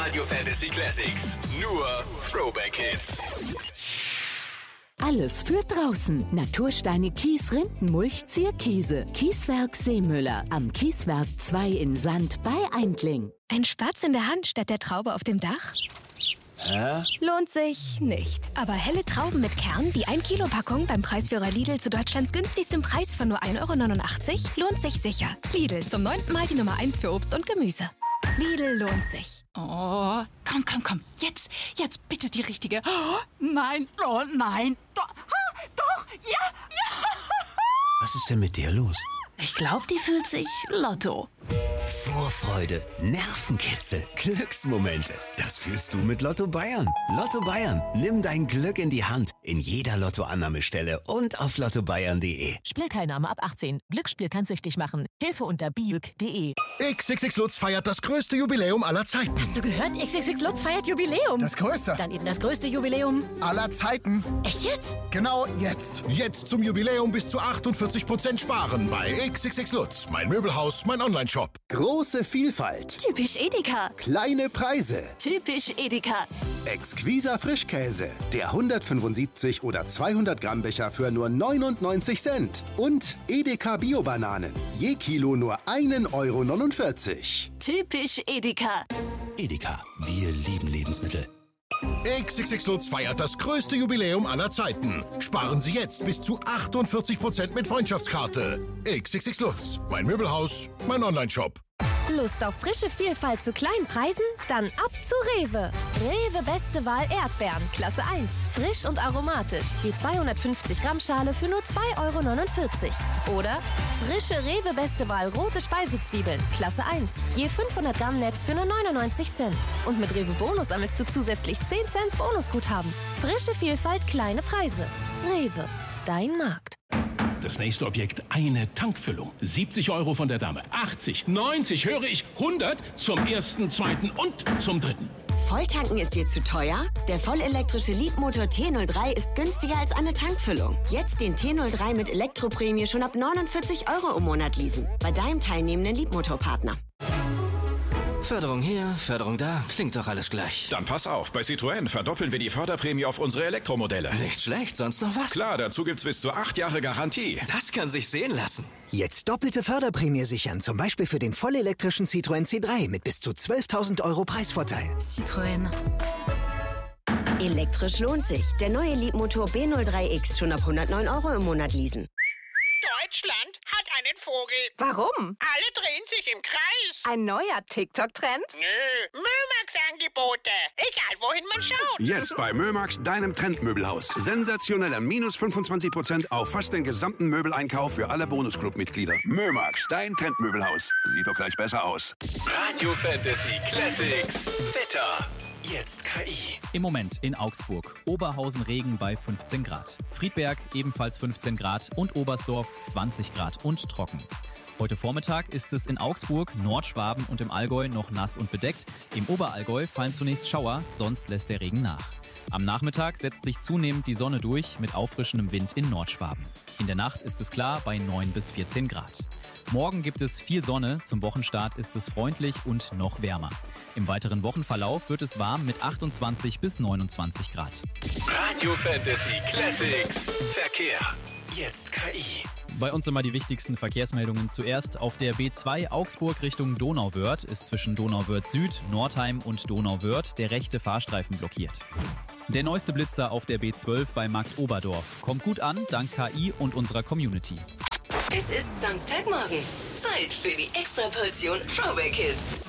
Radio Fantasy Classics. Nur Throwback Hits. Alles für draußen. Natursteine, Kies, Rinden, Mulch, Zierkiese. Kieswerk Seemüller. Am Kieswerk 2 in Sand bei Eindling. Ein Spatz in der Hand statt der Traube auf dem Dach? Hä? Lohnt sich nicht. Aber helle Trauben mit Kern, die 1 Kilo Packung beim Preisführer Lidl zu Deutschlands günstigstem Preis von nur 1,89 € lohnt sich sicher. Lidl, zum 9. Mal die Nummer 1 für Obst und Gemüse. Lidl lohnt sich. Oh, komm. Jetzt bitte die richtige. Oh, nein, Doch, ja. Was ist denn mit dir los? Ich glaube, die fühlt sich Lotto. Vorfreude, Nervenkitzel, Glücksmomente. Das fühlst du mit Lotto Bayern. Lotto Bayern, nimm dein Glück in die Hand. In jeder Lottoannahmestelle und auf lottobayern.de. Spielteilnahme ab 18. Glücksspiel kann süchtig machen. Hilfe unter biuk.de. XXX Lutz feiert das größte Jubiläum aller Zeiten. Hast du gehört? XXX Lutz feiert Jubiläum. Das größte. Dann eben das größte Jubiläum Aller Zeiten. Echt jetzt? Genau jetzt. Jetzt zum Jubiläum bis zu 48% sparen bei XXX Lutz. Mein Möbelhaus, mein Onlineshop. Große Vielfalt. Typisch Edeka. Kleine Preise. Typisch Edeka. Exquiser Frischkäse. Der 175 oder 200 Gramm Becher für nur 99 Cent. Und Edeka Bio-Bananen. Je Kilo nur 1,49 €. Typisch Edeka. Edeka, wir lieben Lebensmittel. XXX Lutz feiert das größte Jubiläum aller Zeiten. Sparen Sie jetzt bis zu 48% mit Freundschaftskarte. XXX Lutz. Mein Möbelhaus, mein Onlineshop. Lust auf frische Vielfalt zu kleinen Preisen? Dann ab zu Rewe. Rewe beste Wahl Erdbeeren, Klasse 1. Frisch und aromatisch. Die 250 Gramm Schale für nur 2,49 €. Oder frische Rewe beste Wahl rote Speisezwiebeln, Klasse 1. Je 500 Gramm Netz für nur 99 Cent. Und mit Rewe Bonus sammelst du zusätzlich 10 Cent Bonusguthaben. Frische Vielfalt, kleine Preise. Rewe, dein Markt. Das nächste Objekt, eine Tankfüllung. 70 € von der Dame. 80, 90, höre ich, 100 zum ersten, zweiten und zum dritten. Volltanken ist dir zu teuer? Der vollelektrische Leapmotor T03 ist günstiger als eine Tankfüllung. Jetzt den T03 mit Elektroprämie schon ab 49 € im Monat leasen. Bei deinem teilnehmenden Leapmotor-Partner. Förderung hier, Förderung da, klingt doch alles gleich. Dann pass auf, bei Citroën verdoppeln wir die Förderprämie auf unsere Elektromodelle. Nicht schlecht, sonst noch was? Klar, dazu gibt's bis zu 8 Jahre Garantie. Das kann sich sehen lassen. Jetzt doppelte Förderprämie sichern, zum Beispiel für den vollelektrischen Citroën C3 mit bis zu 12.000 € Preisvorteil. Citroën. Elektrisch lohnt sich. Der neue Leapmotor B03X schon ab 109 € im Monat leasen. Deutschland hat einen Vogel. Warum? Alle drehen sich im Kreis. Ein neuer TikTok-Trend? Nö, Mömax-Angebote. Egal, wohin man schaut. Jetzt bei Mömax, deinem Trendmöbelhaus. Sensationeller minus 25% auf fast den gesamten Möbeleinkauf für alle Bonusclub-Mitglieder. Mömax, dein Trendmöbelhaus. Sieht doch gleich besser aus. Radio Fantasy Classics. Wetter. Jetzt KI. Im Moment in Augsburg. Oberhausen Regen bei 15 Grad. Friedberg ebenfalls 15 Grad und Oberstdorf 20 Grad und trocken. Heute Vormittag ist es in Augsburg, Nordschwaben und im Allgäu noch nass und bedeckt. Im Oberallgäu fallen zunächst Schauer, sonst lässt der Regen nach. Am Nachmittag setzt sich zunehmend die Sonne durch mit auffrischendem Wind in Nordschwaben. In der Nacht ist es klar bei 9 bis 14 Grad. Morgen gibt es viel Sonne, zum Wochenstart ist es freundlich und noch wärmer. Im weiteren Wochenverlauf wird es warm mit 28 bis 29 Grad. Radio Fantasy Classics. Verkehr. Jetzt KI. Bei uns immer die wichtigsten Verkehrsmeldungen zuerst. Auf der B2 Augsburg Richtung Donauwörth ist zwischen Donauwörth Süd, Nordheim und Donauwörth der rechte Fahrstreifen blockiert. Der neueste Blitzer auf der B12 bei Markt Oberdorf kommt gut an, dank KI und unserer Community. Es ist Samstagmorgen. Zeit für die Extraportion Throwback Hits.